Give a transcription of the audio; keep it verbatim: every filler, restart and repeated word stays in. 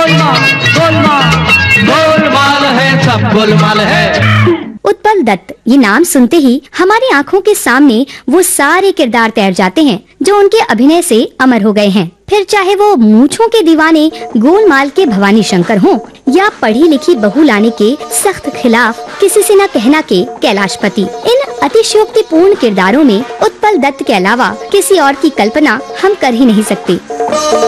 गोलमाल गोलमाल गोलमाल है, सब गोलमाल है। उत्पल दत्त, ये नाम सुनते ही हमारी आंखों के सामने वो सारे किरदार तैर जाते हैं जो उनके अभिनय से अमर हो गए हैं। फिर चाहे वो मूंछों के दीवाने गोलमाल के भवानी शंकर हों या पढ़ी लिखी बहू लाने के सख्त खिलाफ किसी से न कहना के कैलाशपति। इन अतिशयोक्तिपूर्ण किरदारों में उत्पल दत्त के अलावा किसी और की कल्पना हम कर ही नहीं सकते।